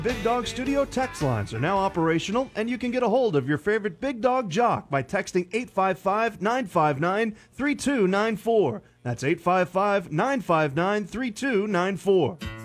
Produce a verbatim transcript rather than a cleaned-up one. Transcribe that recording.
Big Dog Studio text lines are now operational, and you can get a hold of your favorite Big Dog jock by texting eight five five, nine five nine, three two nine four. That's eight five five, nine five nine, three two nine four.